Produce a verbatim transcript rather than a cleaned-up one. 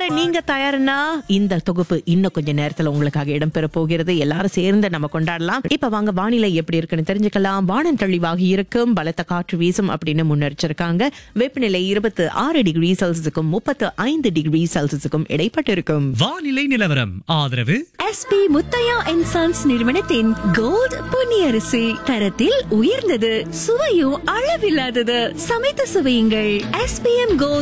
நீங்க தயாருன்னா இந்த தொகுப்பு இன்னும் கொஞ்ச நேரத்துல உங்களுக்காக இடம்பெற போகிறது. எல்லாரும் சேர்ந்து நம்ம கொண்டாடலாம். இப்ப வாங்க வானிலை எப்படி இருக்குன்னு தெரிஞ்சுக்கலாம். வானம் தெளிவாக இருக்கும், பலத்த காற்று வீசும் அப்படின்னு முன்னெச்சரிக்காங்க. வெப்பநிலை இருபத்தி ஆறு டிகிரி செல்சியஸுக்கும் முப்பத்தி ஐந்து டிகிரி செல்சியஸுக்கும் இடைப்பட்டு இருக்கும். வானிலை நிலவரம் ஆதரவு எஸ்பி முத்தையா அண்ட் சன்ஸ் நிறுவனத்தின் கோல்ட் பொன்னியரிசி. தரத்தில் உயர்ந்தது, சுவையும் அளவில்லாதது. சமைத்து சுவையுங்கள். SPM gold